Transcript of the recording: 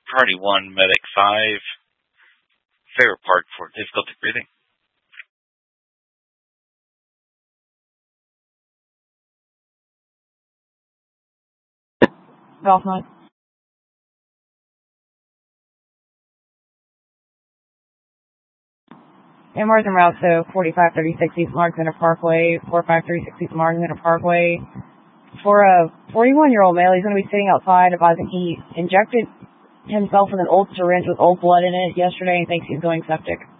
Priority 1, Medic 5, favorite part for difficulty breathing. Golf Hunt. And Marsden route, so 4536 East Mark Center Parkway, 45336 East Mark Center Parkway. For a 41-year-old male, he's going to be sitting outside advising he injected himself with an old syringe with old blood in it yesterday and thinks he's going septic.